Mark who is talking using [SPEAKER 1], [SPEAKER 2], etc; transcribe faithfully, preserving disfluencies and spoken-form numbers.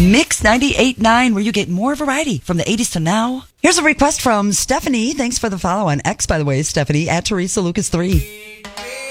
[SPEAKER 1] Mix ninety-eight point nine, where you get more variety from the eighties to now. Here's a request from Stephanie. Thanks for the follow on X, by the way, Stephanie, at Teresa Lucas three.